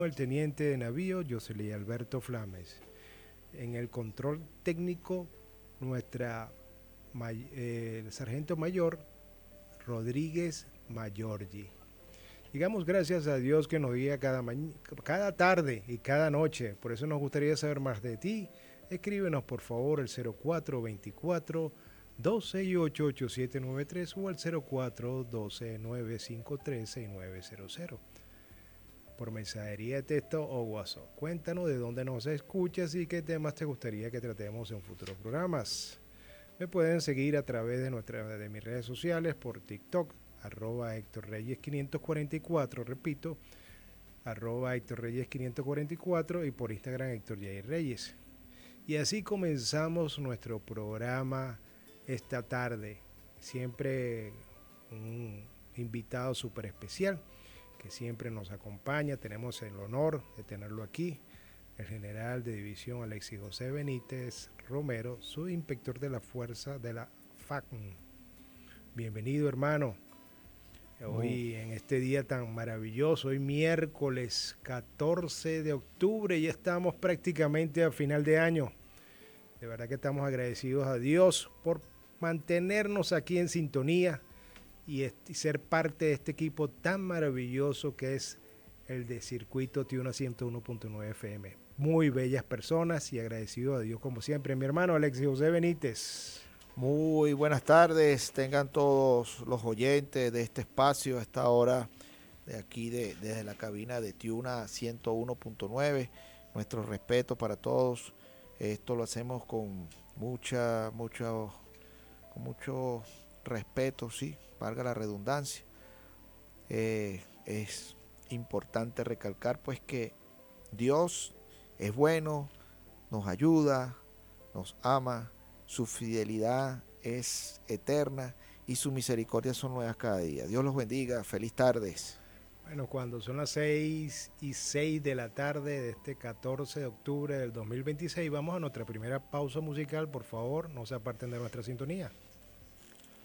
El teniente de navío José Alberto Flames. En el control técnico, el sargento mayor Rodríguez Mayorgi. Digamos gracias a Dios que nos guía cada tarde y cada noche. Por eso nos gustaría saber más de ti. Escríbenos por favor el 0424 268 8793 o el 0412 953 6900 por mensajería de texto o WhatsApp. Cuéntanos de dónde nos escuchas y qué temas te gustaría que tratemos en futuros programas. Me pueden seguir a través de mis redes sociales por TikTok, Héctor Reyes 544, repito, Héctor Reyes 544 y por Instagram Héctor J. Reyes. Y así comenzamos nuestro programa esta tarde. Siempre un invitado súper especial que siempre nos acompaña. Tenemos el honor de tenerlo aquí, el general de división Alexis José Benítez Romero, subinspector de la fuerza de la FACN. Bienvenido, hermano. Hoy en este día tan maravilloso, hoy miércoles 14 de octubre, ya estamos prácticamente a final de año. De verdad que estamos agradecidos a Dios por mantenernos aquí en sintonía y ser parte de este equipo tan maravilloso que es el de Circuito Tiuna 101.9 FM. Muy bellas personas y agradecido a Dios como siempre. Mi hermano Alexis José Benítez. Muy buenas tardes, tengan todos los oyentes de este espacio a esta hora de aquí desde la cabina de Tiuna 101.9. Nuestro respeto para todos. Esto lo hacemos con mucho respeto, sí, valga la redundancia. Es importante recalcar pues que Dios es bueno, nos ayuda, nos ama, su fidelidad es eterna y su misericordia son nuevas cada día. Dios los bendiga, feliz tardes. Bueno, cuando son las 6:06 de la tarde de este 14 de octubre del 2026, vamos a nuestra primera pausa musical. Por favor, no se aparten de nuestra sintonía.